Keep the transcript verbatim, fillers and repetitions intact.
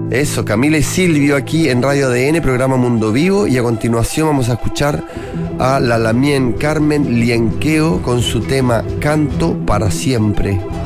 Eso, Camila y Silvio aquí en Radio A D N, programa Mundo Vivo, y a continuación vamos a escuchar a la Lamien Carmen Lienqueo con su tema Canto para Siempre.